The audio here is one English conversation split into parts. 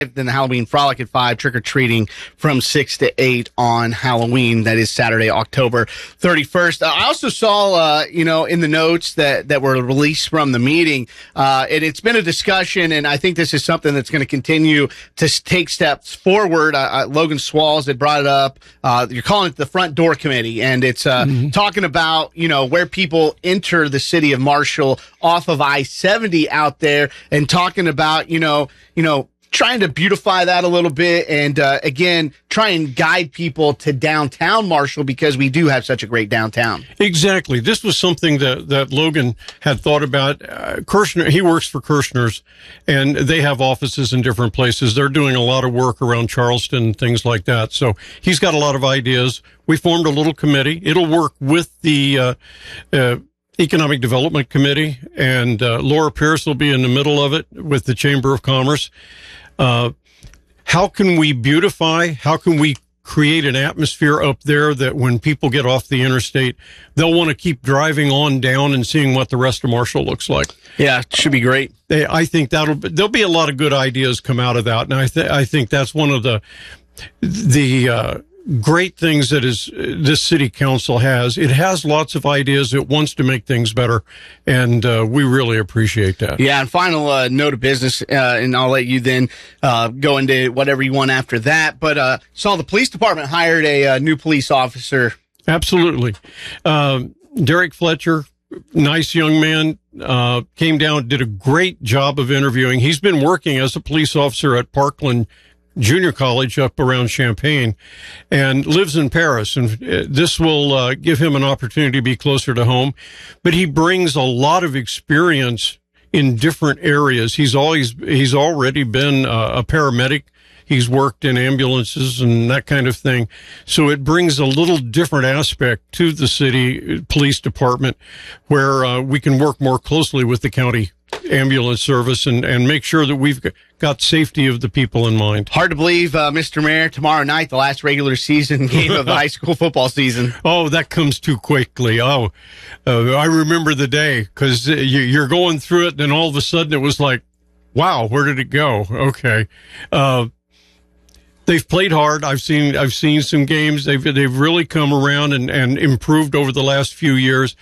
Then the Halloween Frolic at 5, trick-or-treating from 6 to 8 on Halloween. That is Saturday, October 31st. I also saw, in the notes that were released from the meeting, and it's been a discussion, and I think this is something that's going to continue to take steps forward. Logan Swalls had brought it up. You're calling it the Front Door Committee, and it's talking about, where people enter the city of Marshall off of I-70 out there, and talking about, trying to beautify that a little bit and, again, try and guide people to downtown Marshall because we do have such a great downtown. Exactly. This was something that Logan had thought about. Kirshner, he works for Kirshner's, and they have offices in different places. They're doing a lot of work around Charleston and things like that. So he's got a lot of ideas. We formed a little committee. It'll work with the Economic Development Committee, and Laura Pierce will be in the middle of it with the Chamber of Commerce. How can we beautify? How can we create an atmosphere up there that when people get off the interstate, they'll want to keep driving on down and seeing what the rest of Marshall looks like? Yeah, it should be great. I think there'll be a lot of good ideas come out of that. And I think that's one of the great things that this city council has. It has lots of ideas. It wants to make things better, and we really appreciate that. Yeah, and final note of business, and I'll let you then go into whatever you want after that, but saw the police department hired a new police officer. Absolutely. Derek Fletcher, nice young man, came down, did a great job of interviewing. He's been working as a police officer at Parkland Junior College up around Champaign and lives in Paris. And this will give him an opportunity to be closer to home. But he brings a lot of experience in different areas. He's already been a paramedic. He's worked in ambulances and that kind of thing. So it brings a little different aspect to the city police department where we can work more closely with the county ambulance service and make sure that we've got safety of the people in mind. Hard to believe, Mr. Mayor, tomorrow night, the last regular season game of the high school football season. Oh, that comes too quickly. I remember the day because you're going through it and then all of a sudden it was like, wow, where did it go? Okay. They've played hard. I've seen some games. They've really come around and improved over the last few years.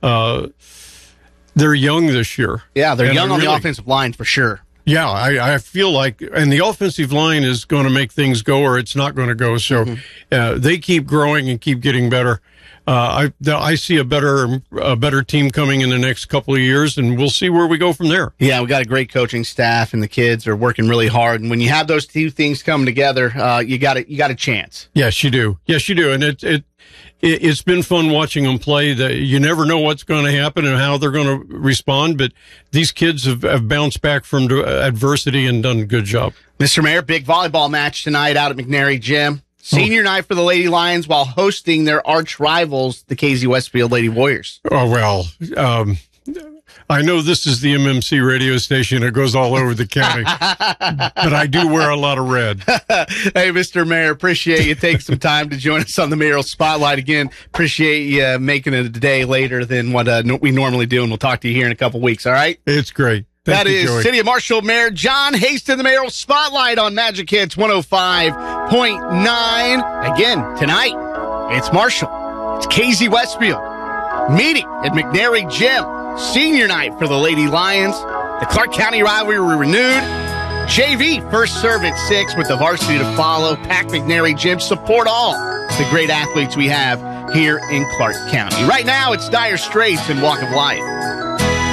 They're young this year. Yeah, they're young on the offensive line for sure. Yeah, I feel like, and the offensive line is going to make things go or it's not going to go. So they keep growing and keep getting better. I see a better team coming in the next couple of years, and we'll see where we go from there. Yeah, we got a great coaching staff, and the kids are working really hard. And when you have those two things come together, you got a chance. Yes, you do. Yes, you do. And it's been fun watching them play. You never know what's going to happen and how they're going to respond, but these kids have bounced back from adversity and done a good job. Mr. Mayor, big volleyball match tonight out at McNary Gym. Senior night for the Lady Lions while hosting their arch rivals, the KZ Westfield Lady Warriors. Oh, well, I know this is the MMC radio station. It goes all over the county, but I do wear a lot of red. Hey, Mr. Mayor, appreciate you taking some time to join us on the Mayoral Spotlight. Again, appreciate you making it a day later than what we normally do, and we'll talk to you here in a couple weeks, all right? It's great. That is Joey. City of Marshall Mayor John Haston, the Mayoral Spotlight on Magic Hits 105.9. Again, tonight, it's Marshall. It's KZ Westfield. Meeting at McNary Gym. Senior night for the Lady Lions. The Clark County rivalry renewed. JV first serve at 6 with the varsity to follow. Pack McNary Gym. Support all the great athletes we have here in Clark County. Right now, it's Dire Straits and Walk of Life.